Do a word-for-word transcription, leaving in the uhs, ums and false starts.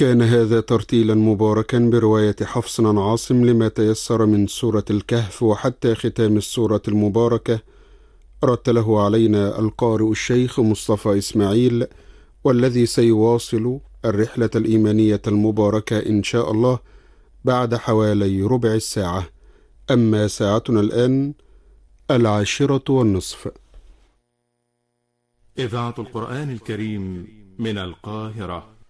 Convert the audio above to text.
كان هذا ترتيلا مباركا برواية حفص عن عاصم لما تيسر من سورة الكهف وحتى ختام السورة المباركة. رتله علينا القارئ الشيخ مصطفى إسماعيل، والذي سيواصل الرحلة الإيمانية المباركة إن شاء الله بعد حوالي ربع الساعة. أما ساعتنا الآن العاشرة والنصف. إذاعة القرآن الكريم من القاهرة.